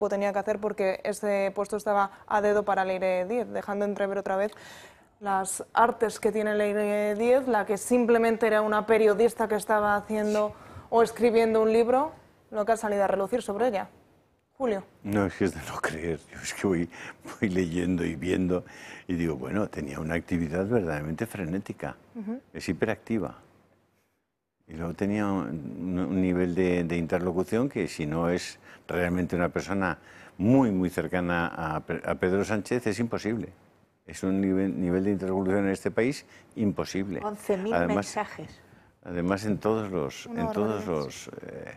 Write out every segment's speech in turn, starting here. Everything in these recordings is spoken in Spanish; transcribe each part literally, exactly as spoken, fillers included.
tenía que hacer porque ese puesto estaba a dedo para Leire Díez, dejando entrever otra vez las artes que tiene Leire Díez, la que simplemente era una periodista que estaba haciendo o escribiendo un libro, lo que ha salido a relucir sobre ella. Julio. No, es que es de no creer. Yo es que voy, voy leyendo y viendo y digo, bueno, tenía una actividad verdaderamente frenética, uh-huh. Es hiperactiva. Y luego tenía un, un nivel de, de interlocución que si no es realmente una persona muy, muy cercana a, a Pedro Sánchez es imposible. Es un nivel, nivel de interlocución en este país imposible. once mil mensajes. Además, en todos los, en todos los eh,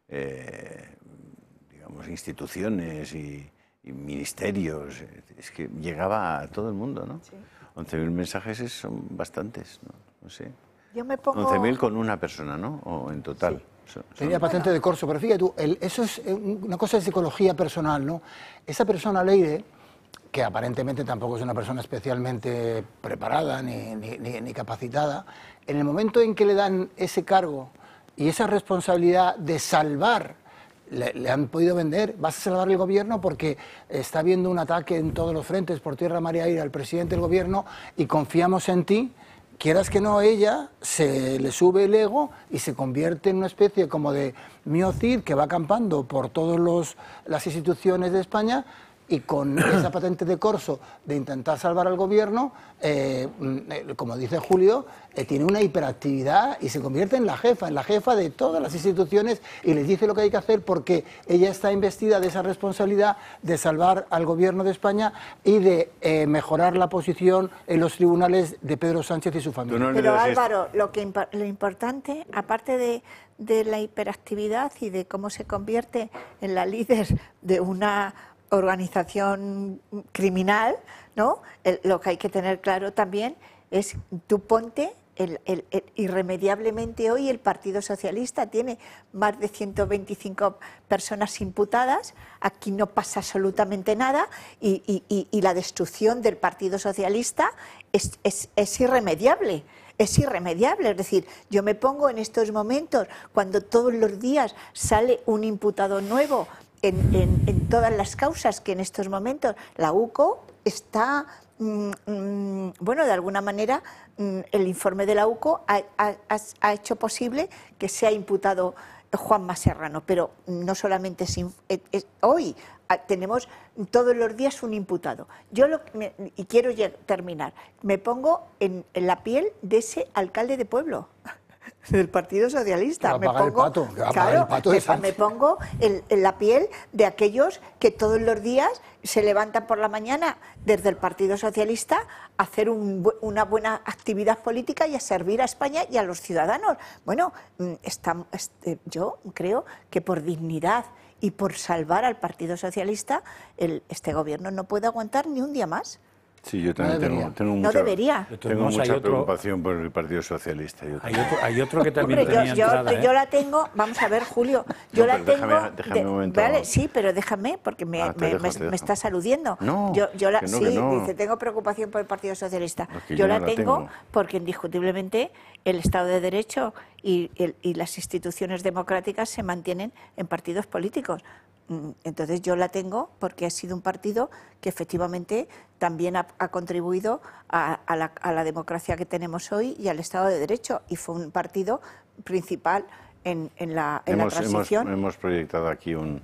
eh, digamos, instituciones y, y ministerios, es que llegaba a todo el mundo, ¿no? Sí. once mil mensajes es, son bastantes, ¿no? No sé. Yo me pongo... once mil con una persona, ¿no? O en total. Sí. Son, Tenía son... patente de corso, pero fíjate tú, el, eso es una cosa de psicología personal, ¿no? Esa persona, Leire, que aparentemente tampoco es una persona especialmente preparada ni, ni, ni, ni capacitada, en el momento en que le dan ese cargo y esa responsabilidad de salvar, le, le han podido vender, vas a salvar el gobierno porque está habiendo un ataque en todos los frentes, por tierra, mar y aire, al presidente del gobierno y confiamos en ti. Quieras que no, ella se le sube el ego y se convierte en una especie como de miocid que va acampando por todas las instituciones de España y con esa patente de corso de intentar salvar al gobierno, eh, como dice Julio, eh, tiene una hiperactividad y se convierte en la jefa, en la jefa de todas las instituciones y les dice lo que hay que hacer porque ella está investida de esa responsabilidad de salvar al gobierno de España y de eh, mejorar la posición en los tribunales de Pedro Sánchez y su familia. No Pero Álvaro, lo, que, lo importante, aparte de, de la hiperactividad y de cómo se convierte en la líder de una organización criminal, ¿no? El, lo que hay que tener claro también es, tú ponte, el, el, el, irremediablemente hoy el Partido Socialista tiene más de ciento veinticinco personas imputadas, aquí no pasa absolutamente nada y, y, y, y la destrucción del Partido Socialista es, es, es irremediable. Es irremediable, es decir, yo me pongo en estos momentos, cuando todos los días sale un imputado nuevo, En, en, en todas las causas que en estos momentos la U C O está, mmm, mmm, bueno, de alguna manera mmm, el informe de la U C O ha, ha, ha hecho posible que sea imputado Juanma Serrano, pero no solamente es, es, es, hoy tenemos todos los días un imputado. Yo lo me, y quiero ya terminar, me pongo en, en la piel de ese alcalde de pueblo del Partido Socialista. Me pongo, el pato, claro, el pato me, me pongo en, en la piel de aquellos que todos los días se levantan por la mañana desde el Partido Socialista a hacer un, una buena actividad política y a servir a España y a los ciudadanos. Bueno, está, este, yo creo que por dignidad y por salvar al Partido Socialista, el, este gobierno no puede aguantar ni un día más. Sí, yo también no tengo, tengo no mucha, debería. tengo mucha otro, preocupación por el Partido Socialista. Yo hay, otro, hay otro que también Hombre, tenía yo, entrada, yo, ¿eh? yo la tengo, vamos a ver, Julio, yo no, la tengo... Déjame, déjame de, un momento. Vale, sí, pero déjame, porque me, ah, me, dejo, me, me estás aludiendo. No, yo, yo la, que no, sí, que no. dice, tengo preocupación por el Partido Socialista. Es que yo, yo la, no la tengo, tengo porque indiscutiblemente el Estado de Derecho y, el, y las instituciones democráticas se mantienen en partidos políticos. Entonces yo la tengo porque ha sido un partido que efectivamente también ha, ha contribuido a, a, la, a la democracia que tenemos hoy y al Estado de Derecho, y fue un partido principal en, en, la, en hemos, la transición. Hemos, hemos proyectado aquí un,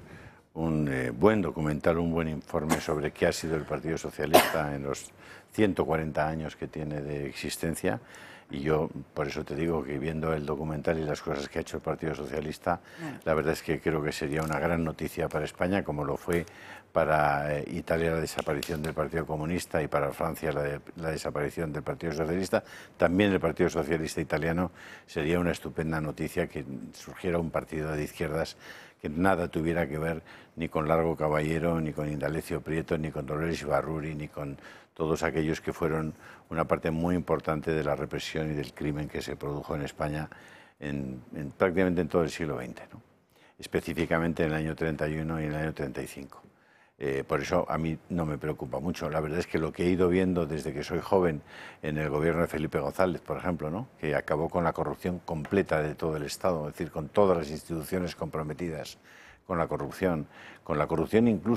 un eh, buen documental, un buen informe sobre qué ha sido el Partido Socialista en los ciento cuarenta años que tiene de existencia. Y yo, por eso te digo que viendo el documental y las cosas que ha hecho el Partido Socialista, bueno, la verdad es que creo que sería una gran noticia para España, como lo fue para eh, Italia la desaparición del Partido Comunista y para Francia la, de, la desaparición del Partido Socialista. También el Partido Socialista italiano sería una estupenda noticia que surgiera un partido de izquierdas que nada tuviera que ver ni con Largo Caballero, ni con Indalecio Prieto, ni con Dolores Ibarruri, ni con todos aquellos que fueron una parte muy importante de la represión y del crimen que se produjo en España en, en, prácticamente en todo el siglo veinte, ¿no? Específicamente en el año treinta y uno y en el año treinta y cinco. Eh, por eso a mí no me preocupa mucho. La verdad es que lo que he ido viendo desde que soy joven en el gobierno de Felipe González, por ejemplo, ¿no?, que acabó con la corrupción completa de todo el Estado, es decir, con todas las instituciones comprometidas con la corrupción, con la corrupción incluso